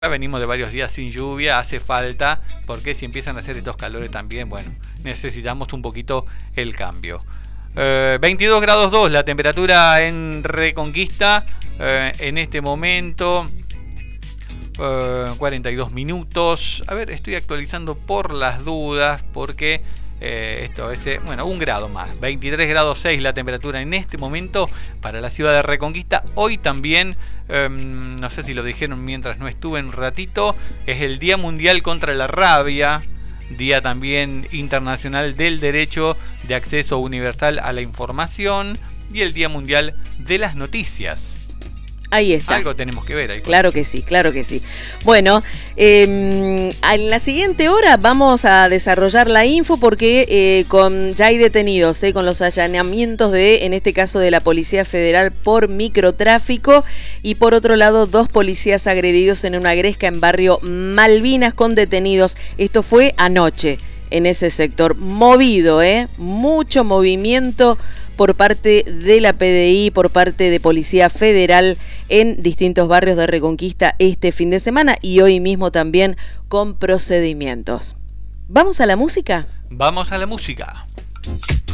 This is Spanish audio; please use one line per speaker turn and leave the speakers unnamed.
Venimos de varios días sin lluvia, hace falta, porque si empiezan a hacer estos calores también, bueno, necesitamos un poquito el cambio. 22 grados 2 la temperatura en Reconquista, en este momento, 42 minutos. A ver, estoy actualizando por las dudas, porque esto es, bueno, un grado más. 23 grados 6 la temperatura en este momento para la ciudad de Reconquista. Hoy también, no sé si lo dijeron mientras no estuve un ratito, es el Día Mundial contra la Rabia, Día también internacional del derecho de acceso universal a la información y el Día Mundial de las noticias.
Ahí está.
Algo tenemos que ver ahí.
Claro que sí, claro que sí. Bueno, en la siguiente hora vamos a desarrollar la info porque ya hay detenidos con los allanamientos en este caso de la Policía Federal por microtráfico, y por otro lado 2 policías agredidos en una gresca en barrio Malvinas con detenidos. Esto fue anoche en ese sector. Movido, mucho movimiento por parte de la PDI, por parte de Policía Federal en distintos barrios de Reconquista este fin de semana y hoy mismo también con procedimientos. ¿Vamos a la música?
Vamos a la música.